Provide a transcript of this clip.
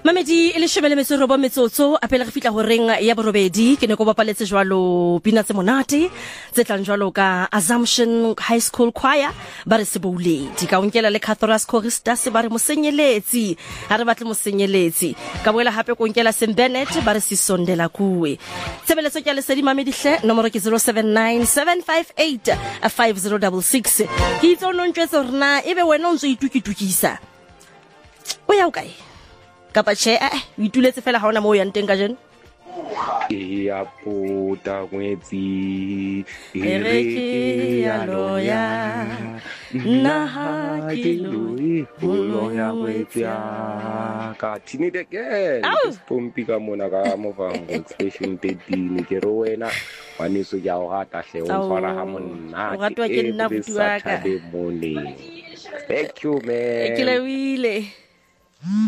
Mamedi le shebele metso metsotso a pele re fitla ho reng ya borobedi ke ne go bapaletse jwalo pina tse monate tse tlang jwalo ka Assumption High School Choir ba re sebouledi ka onkela le Cathoras Choristers ba re mosenyeletsi ha re batle mosenyeletsi ka boela hape go onkela St Bernard ba re sisondela kuwe tsebeletso ke le sedi Mamedi hle nomoro ke 0797585066 ke itsono ntwetso rena ebe wena o ntse itukitukisa o ya o kae kapa che o ituletse fela ha ona mo yang teng ka jeno ya puta ngwetsi ereke ya loya naha kiloi lo ya ngwetsi ka tini de ke pompi ka mona ka mo fang station 13 ke ro wena waniso ya o hata hle o fara ha monna o ratwa ke nna butuaka thank you man ke le wile